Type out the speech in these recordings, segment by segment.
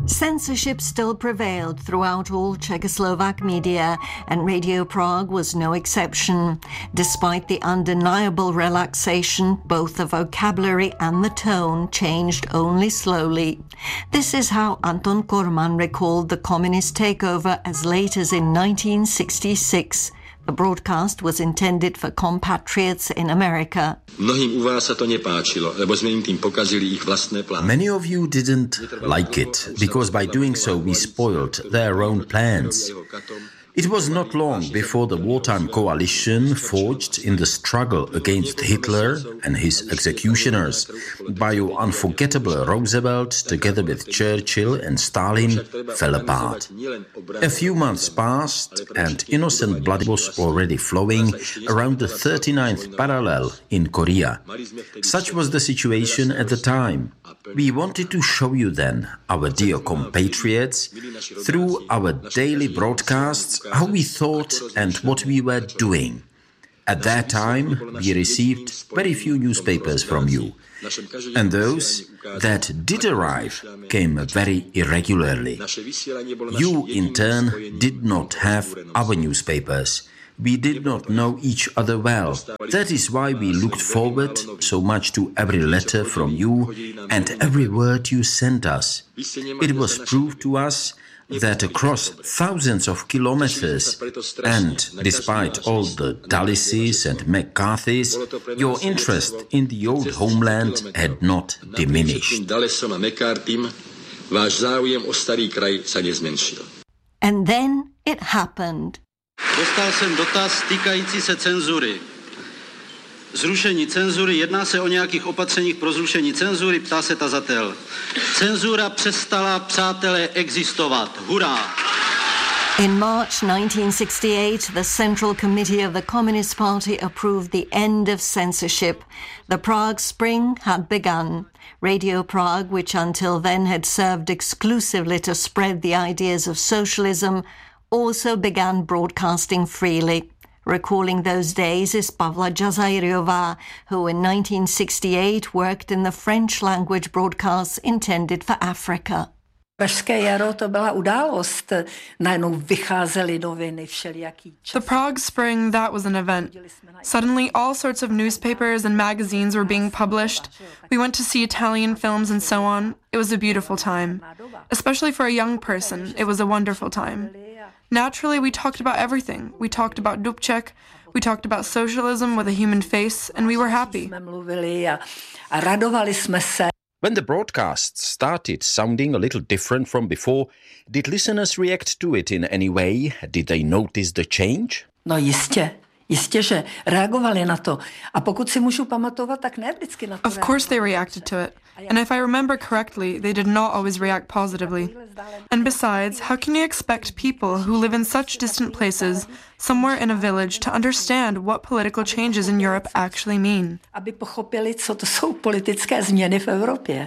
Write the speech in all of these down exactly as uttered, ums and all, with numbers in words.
Censorship still prevailed throughout all Czechoslovak media, and Radio Prague was no exception. Despite the undeniable relaxation, both the vocabulary and the tone changed only slowly. This is how Anton Korman recalled the communist takeover as late as in nineteen sixty-six. The broadcast was intended for compatriots in America. Many of you didn't like it, because by doing so we spoiled their own plans. It was not long before the wartime coalition forged in the struggle against Hitler and his executioners. Bio unforgettable Roosevelt, together with Churchill and Stalin, fell apart. A few months passed and innocent blood was already flowing around the thirty-ninth parallel in Korea. Such was the situation at the time. We wanted to show you then, our dear compatriots, through our daily broadcasts, how we thought and what we were doing. At that time, we received very few newspapers from you, and those that did arrive came very irregularly. You, in turn, did not have our newspapers. We did not know each other well. That is why we looked forward so much to every letter from you and every word you sent us. It was proved to us that across thousands of kilometers, and despite all the Dulleses and McCarthys, your interest in the old homeland had not diminished. And then it happened. Dostal jsem dotaz týkající se cenzury. Zrušení cenzury, jedná se o nějakých opatřeních pro zrušení cenzury, ptá se tazatel. Cenzura přestala, přátelé, existovat. Hurá! In March nineteen sixty-eight, the Central Committee of the Communist Party approved the end of censorship. The Prague Spring had begun. Radio Prague, which until then had served exclusively to spread the ideas of socialism, also began broadcasting freely. Recalling those days is Pavla Jazayriová, who in nineteen sixty-eight worked in the French-language broadcasts intended for Africa. The Prague Spring, that was an event. Suddenly, all sorts of newspapers and magazines were being published. We went to see Italian films and so on. It was a beautiful time. Especially for a young person, it was a wonderful time. Naturally, we talked about everything. We talked about Dubček, we talked about socialism with a human face, and we were happy. When the broadcasts started sounding a little different from before, did listeners react to it in any way? Did they notice the change? No jistě. Jistě, že reagovali na to. A pokud si můžu pamatovat, tak ne vždycky na to. Of course they reacted to it. And if I remember correctly, they did not always react positively. And besides, how can you expect people who live in such distant places, somewhere in a village, to understand what political changes in Europe actually mean? Aby pochopili, co to jsou politické změny v Evropě.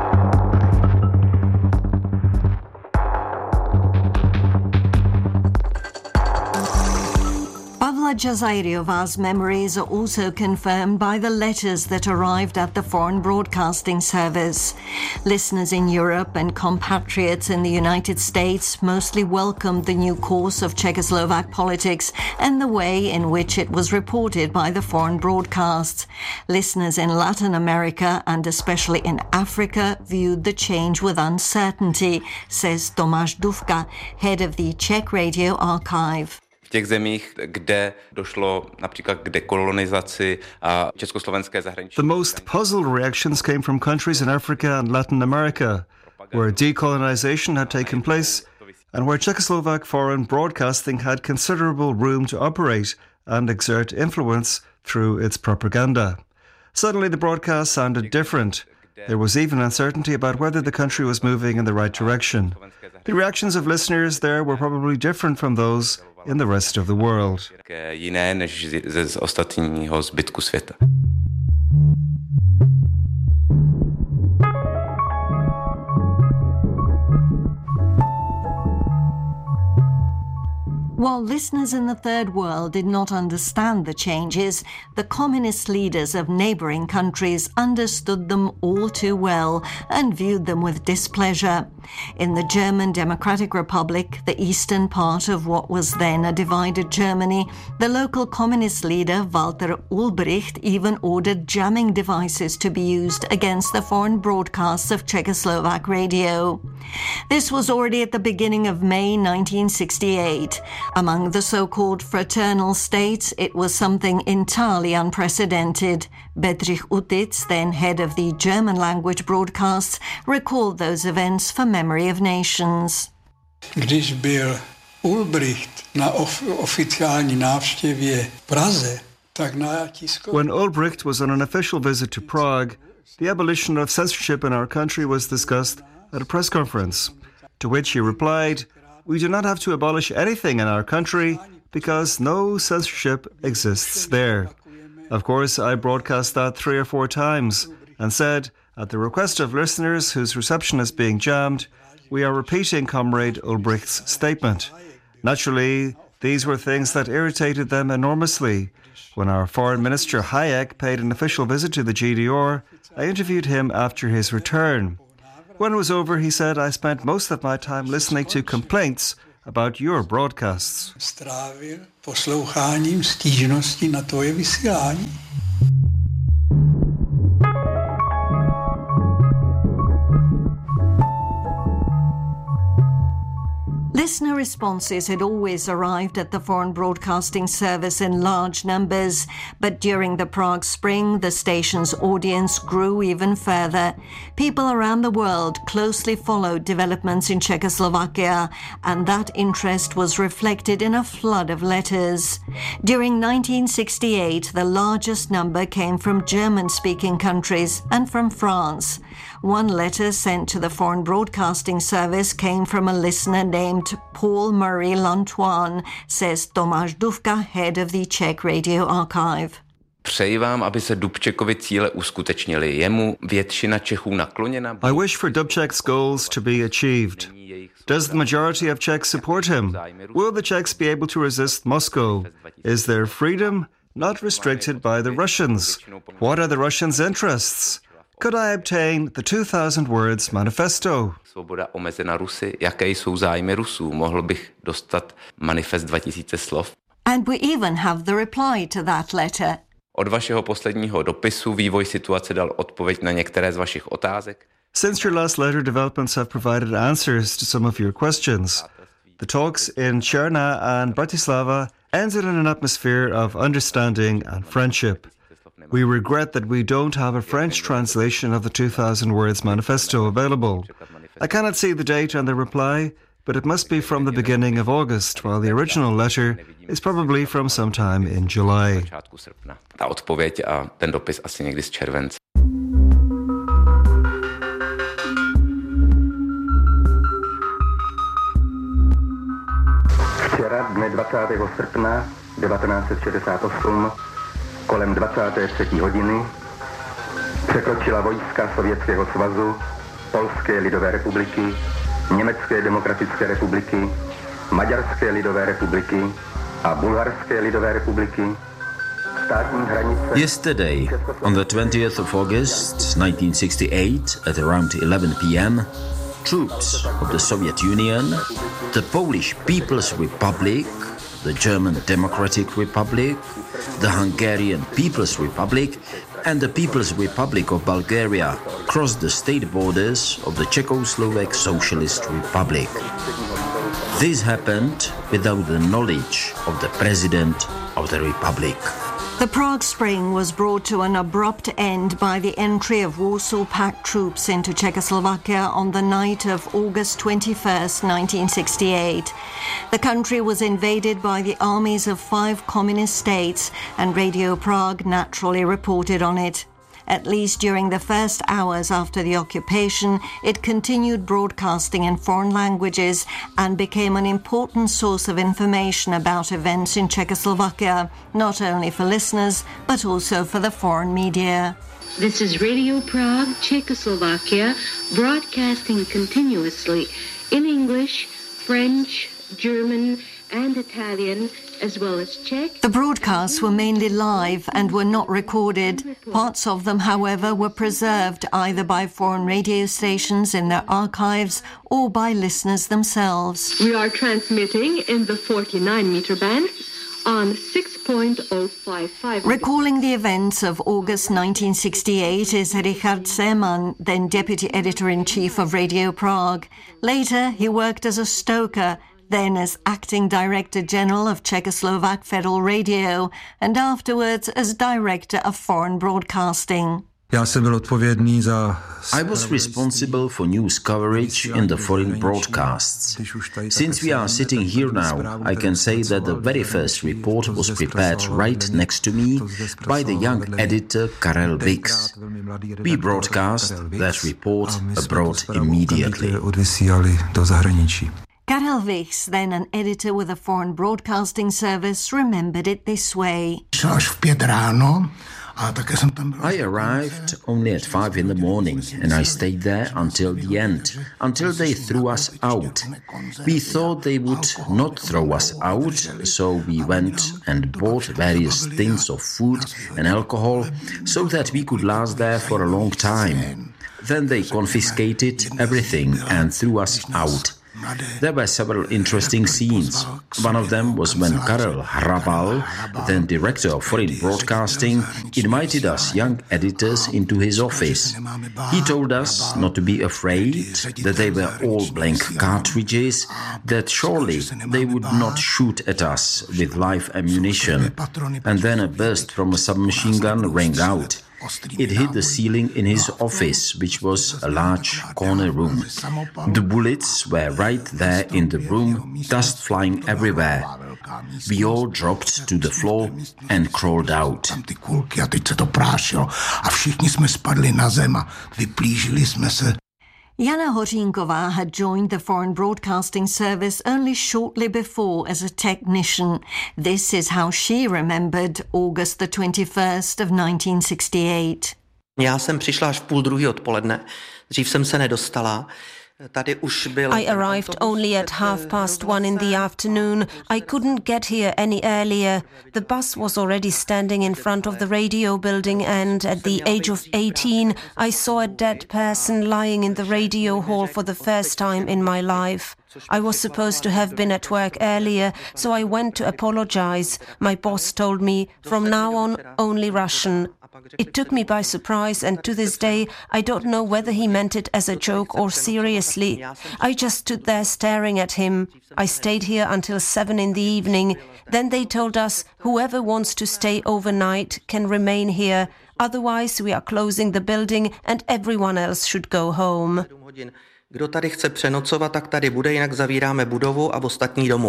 Pavla Jazayriová's memories are also confirmed by the letters that arrived at the Foreign Broadcasting Service. Listeners in Europe and compatriots in the United States mostly welcomed the new course of Czechoslovak politics and the way in which it was reported by the foreign broadcasts. Listeners in Latin America and especially in Africa viewed the change with uncertainty, says Tomáš Dufka, head of the Czech Radio Archive. V těch zemích, kde došlo například k dekolonizaci a československé zahraničí. The most puzzled reactions came from countries in Africa and Latin America, where decolonization had taken place and where Czechoslovak foreign broadcasting had considerable room to operate and exert influence through its propaganda. Suddenly the broadcast sounded different. There was even uncertainty about whether the country was moving in the right direction. The reactions of listeners there were probably different from those in the rest of the world. Jiné než z ostatního zbytku světa. While listeners in the Third World did not understand the changes, the communist leaders of neighbouring countries understood them all too well and viewed them with displeasure. In the German Democratic Republic, the eastern part of what was then a divided Germany, the local communist leader Walter Ulbricht even ordered jamming devices to be used against the foreign broadcasts of Czechoslovak radio. This was already at the beginning of May nineteen sixty-eight. Among the so-called fraternal states, it was something entirely unprecedented. Bedřich Utitz, then head of the German-language broadcasts, recalled those events for Memory of Nations. Když byl Ulbricht na of- oficiální návštěvě v Praze, tak na tiskově... When Ulbricht was on an official visit to Prague, the abolition of censorship in our country was discussed at a press conference, to which he replied, "We do not have to abolish anything in our country because no censorship exists there." Of course, I broadcast that three or four times and said, at the request of listeners whose reception is being jammed, we are repeating Comrade Ulbricht's statement. Naturally, these were things that irritated them enormously. When our Foreign Minister Hayek paid an official visit to the G D R, I interviewed him after his return. When it was over, he said, "I spent most of my time listening to complaints about your broadcasts." Strávil posloucháním stížností na tvoje vysílání. Listener responses had always arrived at the Foreign Broadcasting Service in large numbers, but during the Prague Spring, the station's audience grew even further. People around the world closely followed developments in Czechoslovakia, and that interest was reflected in a flood of letters. During nineteen sixty-eight, the largest number came from German-speaking countries and from France. One letter sent to the Foreign Broadcasting Service came from a listener named Paul Murray Lantoine, says Tomáš Dufka, head of the Czech Radio Archive. Přeji vám, aby se Dubčekovy cíle uskutečnily. Jemu většina Čechů nakloněna. I wish for Dubček's goals to be achieved. Does the majority of Czechs support him? Will the Czechs be able to resist Moscow? Is their freedom not restricted by the Russians? What are the Russians' interests? Could I obtain the two thousand words manifesto? Svoboda omezena Rusy. Jaké jsou zájmy Rusů? Mohl bych dostat manifest dva tisíce slov? And we even have the reply to that letter. Od vašeho posledního dopisu vývoj situace dal odpověď na některé z vašich otázek. Since your last letter, developments have provided answers to some of your questions. The talks in Černá and Bratislava ended in an atmosphere of understanding and friendship. We regret that we don't have a French translation of the two thousand words manifesto available. I cannot see the date on the reply, but it must be from the beginning of August, while the original letter is probably from sometime in July. Ta odpověď a ten dopis asi někdy z července. Včera, dne dvacátého srpna devatenáct set šedesát osm, kolem dvacáté třetí hodiny překročila vojska Sovětského svazu, Polské lidové republiky, Německé demokratické republiky, Maďarské lidové republiky a Bulharské lidové republiky státní hranice. Yesterday, on the twentieth of August nineteen sixty-eight, at around eleven p.m., troops of the Soviet Union, the Polish People's Republic, the German Democratic Republic, the Hungarian People's Republic, and the People's Republic of Bulgaria crossed the state borders of the Czechoslovak Socialist Republic. This happened without the knowledge of the President of the Republic. The Prague Spring was brought to an abrupt end by the entry of Warsaw Pact troops into Czechoslovakia on the night of August twenty-first, nineteen sixty-eight. The country was invaded by the armies of five communist states, and Radio Prague naturally reported on it. At least during the first hours after the occupation, it continued broadcasting in foreign languages and became an important source of information about events in Czechoslovakia, not only for listeners, but also for the foreign media. This is Radio Prague, Czechoslovakia, broadcasting continuously in English, French, German, and Italian, as well as Czech. The broadcasts were mainly live and were not recorded. Parts of them, however, were preserved either by foreign radio stations in their archives or by listeners themselves. We are transmitting in the forty-nine meter band on six point oh five five. Recalling the events of August nineteen sixty-eight is Richard Zeman, then Deputy Editor-in-Chief of Radio Prague. Later, he worked as a stoker, then as Acting Director General of Czechoslovak Federal Radio, and afterwards as Director of Foreign Broadcasting. I was responsible for news coverage in the foreign broadcasts. Since we are sitting here now, I can say that the very first report was prepared right next to me by the young editor Karel Vix. We broadcast that report abroad immediately. Karel Vix, then an editor with a foreign broadcasting service, remembered it this way. I arrived only at five in the morning and I stayed there until the end, until they threw us out. We thought they would not throw us out, so we went and bought various things of food and alcohol so that we could last there for a long time. Then they confiscated everything and threw us out. There were several interesting scenes. One of them was when Karel Hrabal, then Director of Foreign Broadcasting, invited us young editors into his office. He told us not to be afraid, that they were all blank cartridges, that surely they would not shoot at us with live ammunition. And then a burst from a submachine gun rang out. It hit the ceiling in his office, which was a large corner room. The bullets were right there in the room, dust flying everywhere. We all dropped to the floor and crawled out. Jana Hořínková had joined the Foreign Broadcasting Service only shortly before as a technician. This is how she remembered August the twenty-first of nineteen sixty-eight. Já jsem přišla až v půl druhý odpoledne. Dřív jsem se nedostala. I arrived only at half past one in the afternoon. I couldn't get here any earlier. The bus was already standing in front of the radio building and at the age of eighteen, I saw a dead person lying in the radio hall for the first time in my life. I was supposed to have been at work earlier, so I went to apologize. My boss told me, from now on, only Russian. It took me by surprise, and to this day, I don't know whether he meant it as a joke or seriously. I just stood there staring at him. I stayed here until seven in the evening. Then they told us whoever wants to stay overnight can remain here. Otherwise, we are closing the building and everyone else should go home. Kdo tady chce přenocovat, tak tady bude, jinak zavíráme budovu a ostatní domů.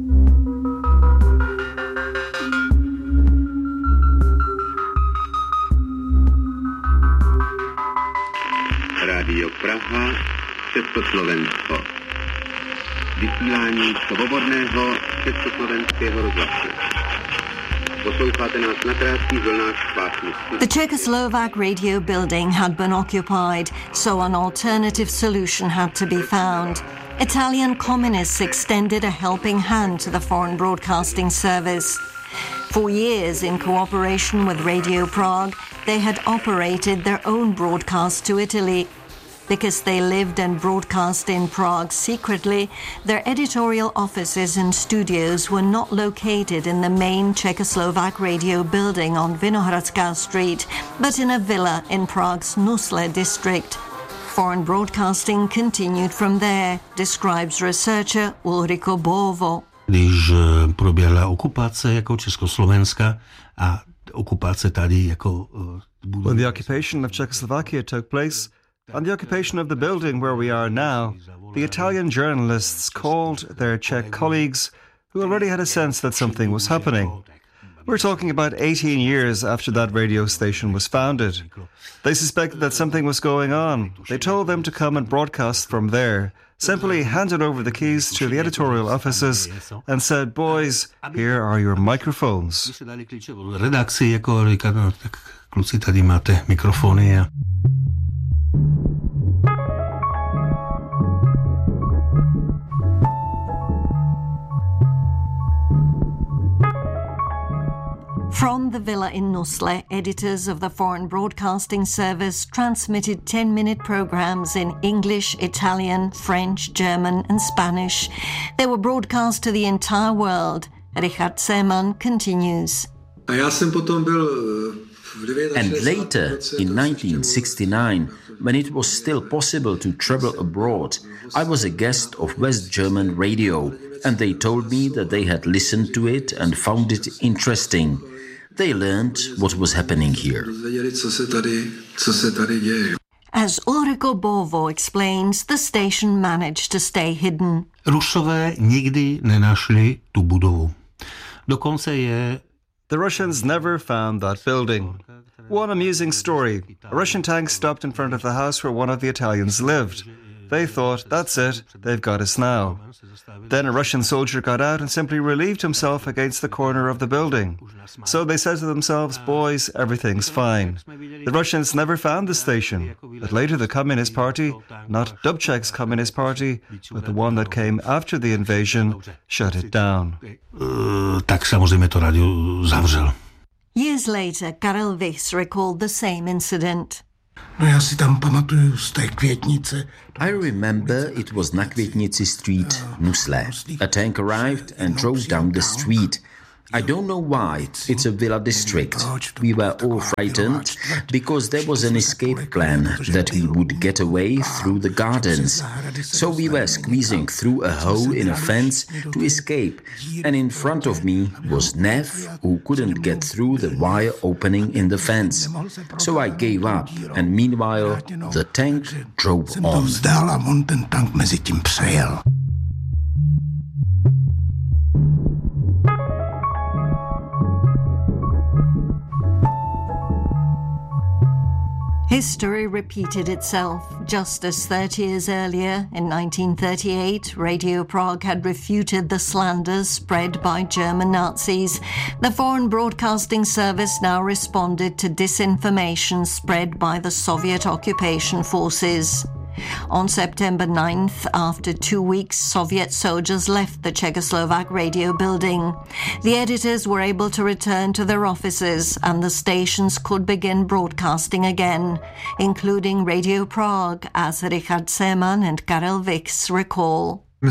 Rádio Praha, Československo. Vysílání svobodného československého rozhlasu. Posloucháte nás na krátkých vlnách v pásmu. The Czechoslovak radio building had been occupied, so an alternative solution had to be found. Italian communists extended a helping hand to the Foreign Broadcasting Service. For years, in cooperation with Radio Prague, they had operated their own broadcast to Italy. Because they lived and broadcast in Prague secretly, their editorial offices and studios were not located in the main Czechoslovak radio building on Vinohradská Street, but in a villa in Prague's Nusle district. Foreign broadcasting continued from there, describes researcher Ulriko Bovo. Když proběhla okupace jako Československa a okupace tady jako... When the occupation of Czechoslovakia took place, on the occupation of the building where we are now, the Italian journalists called their Czech colleagues who already had a sense that something was happening. We're talking about eighteen years after that radio station was founded. They suspected that something was going on. They told them to come and broadcast from there, simply handed over the keys to the editorial offices and said, boys, here are your microphones. Redakci jako říkat, no, tak kluci, tady máte mikrofony. A... From the villa in Nusle, editors of the Foreign Broadcasting Service transmitted ten-minute programs in English, Italian, French, German and Spanish. They were broadcast to the entire world. Richard Seemann continues. And later, in nineteen sixty-nine, when it was still possible to travel abroad, I was a guest of West German radio, and they told me that they had listened to it and found it interesting. They learned what was happening here. As Ulriko Bovo explains, the station managed to stay hidden. Rusové nikdy nenašli tu budovu. Dokonce je... The Russians never found that building. One amusing story. A Russian tank stopped in front of the house where one of the Italians lived. They thought, that's it, they've got us now. Then a Russian soldier got out and simply relieved himself against the corner of the building. So they said to themselves, boys, everything's fine. The Russians never found the station, but later the Communist Party, not Dubček's Communist Party, but the one that came after the invasion, shut it down. Uh, tak samozřejmě to radio zavřel. Years later, Karel Vichs recalled the same incident. I remember it was na Květnici Street, Nusle. A tank arrived and drove down the street. I don't know why. It's a villa district. We were all frightened because there was an escape plan that we would get away through the gardens. So we were squeezing through a hole in a fence to escape. And in front of me was Nev, who couldn't get through the wire opening in the fence. So I gave up, and meanwhile the tank drove on. History repeated itself. Just as thirty years earlier, in nineteen thirty-eight, Radio Prague had refuted the slanders spread by German Nazis. The Foreign Broadcasting Service now responded to disinformation spread by the Soviet occupation forces. On September ninth, after two weeks, Soviet soldiers left the Czechoslovak radio building. The editors were able to return to their offices and the stations could begin broadcasting again, including Radio Prague, as Richard Seemann and Karel Vichs recall. We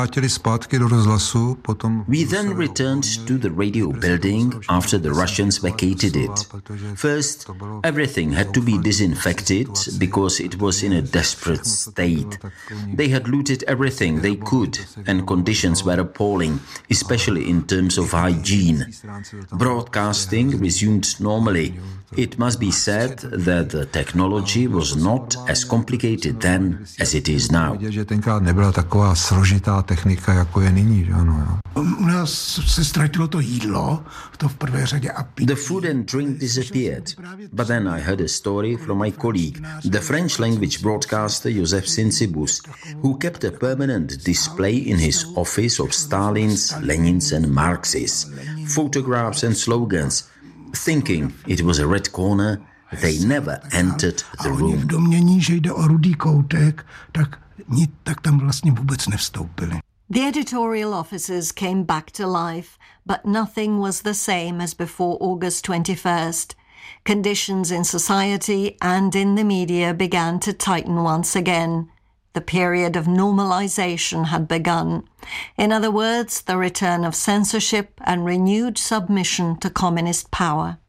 then returned to the radio building after the Russians vacated it. First, everything had to be disinfected because it was in a desperate state. They had looted everything they could, and conditions were appalling, especially in terms of hygiene. Broadcasting resumed normally. It must be said that the technology was not as complicated then as it is now. složitá technika, jako je nyní. Ano, U nás se ztratilo to jídlo, to v prvé řadě. The food and drink disappeared. But then I heard a story from my colleague, the French language broadcaster Josef Sincibus, who kept a permanent display in his office of Stalin's, Lenin's and Marx's, photographs and slogans, thinking it was a red corner. They never entered the room. V domění, že jde o rudý koutek, tak, tak tam vlastně vůbec nevstoupili. The editorial offices came back to life, but nothing was the same as before August twenty-first. Conditions in society and in the media began to tighten once again. The period of normalization had begun. In other words, the return of censorship and renewed submission to communist power.